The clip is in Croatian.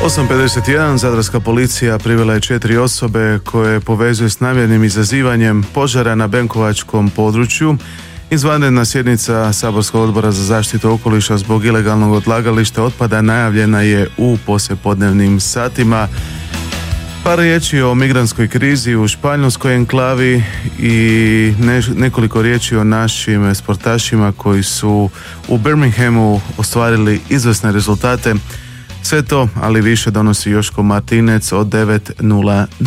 8:51 zadarska policija privela je 4 osobe koje povezuje s namjernim izazivanjem požara na Benkovačkom području. Izvanredna sjednica Saborskog odbora za zaštitu okoliša zbog ilegalnog odlagališta otpada najavljena je u poslijepodnevnim satima. Par riječi o migrantskoj krizi u španjolskoj enklavi i nekoliko riječi o našim sportašima koji su u Birminghamu ostvarili izvrsne rezultate. Sve to, ali više, donosi Joško Martinec od 9:00.